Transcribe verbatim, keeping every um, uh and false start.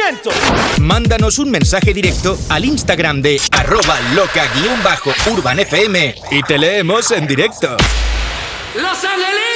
movimiento. Mándanos un mensaje directo al Instagram de arroba loca-urban F M y te leemos en directo. Los Ángeles.